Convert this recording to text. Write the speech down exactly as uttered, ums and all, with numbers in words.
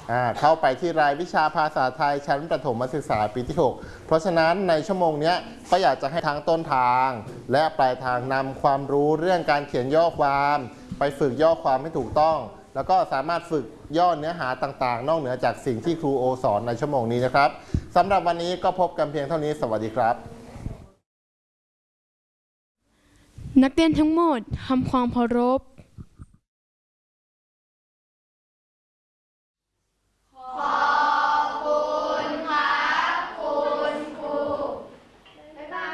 เข้าไปที่รายวิชาภาษาไทยชั้นประถมศึกษาปีที่หกเพราะฉะนั้นในชั่วโมงนี้ก็อยากจะให้ทั้งต้นทางและปลายทางนำความรู้เรื่องการเขียนย่อความไปฝึกย่อความให้ถูกต้องแล้วก็สามารถฝึกย่อเนื้อหาต่างๆนอกเหนือจากสิ่งที่ครูโอสอนในชั่วโมงนี้นะครับสำหรับวันนี้ก็พบกันเพียงเท่านี้สวัสดีครับนักเรียนทั้งหมดทำความเคารพ